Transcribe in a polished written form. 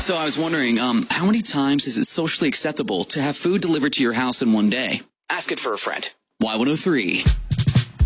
So I was wondering, how many times is it socially acceptable to have food delivered to your house in one day? Ask it for a friend. Y103.